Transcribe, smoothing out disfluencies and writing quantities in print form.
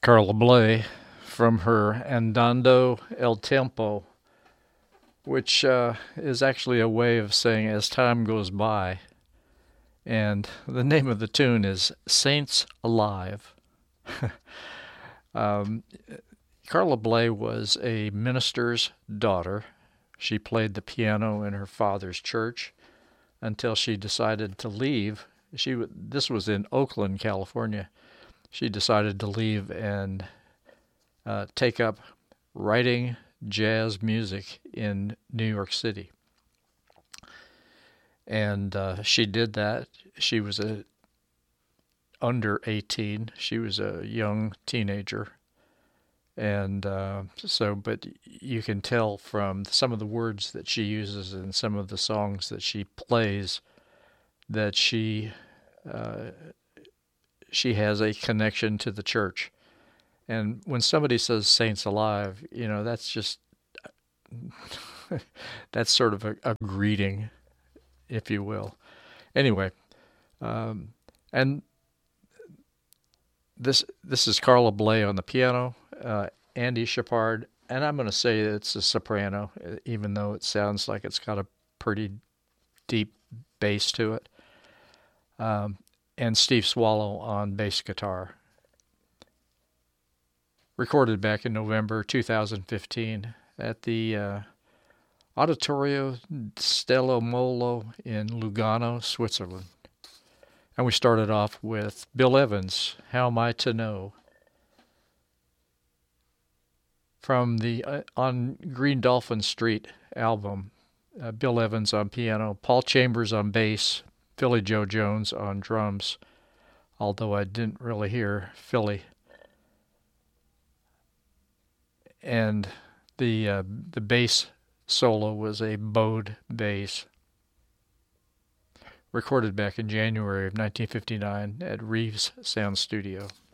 Carla Bley from her Andando el Tiempo, which is actually a way of saying as time goes by. And the name of the tune is Saints Alive. um, Carla Bley was a minister's daughter. She played the piano in her father's church until she decided to leave. This was in Oakland, California. She decided to leave and take up writing jazz music in New York City. And she did that. She was under 18. She was a young teenager. And but you can tell from some of the words that she uses and some of the songs that she plays that she has a connection to the church. And when somebody says saints alive, that's just, that's sort of a greeting, if you will. Anyway, and this is Carla Bley on the piano, Andy Shepard, and I'm going to say it's a soprano, even though it sounds like it's got a pretty deep bass to it, and Steve Swallow on bass guitar. Recorded back in November 2015 at the Auditorio Stella Molo in Lugano, Switzerland. And we started off with Bill Evans, How Am I to Know? From the On Green Dolphin Street album, Bill Evans on piano, Paul Chambers on bass, Philly Joe Jones on drums, although I didn't really hear Philly. And the bass solo was a bowed bass. Recorded back in January of 1959 at Reeves Sound Studio.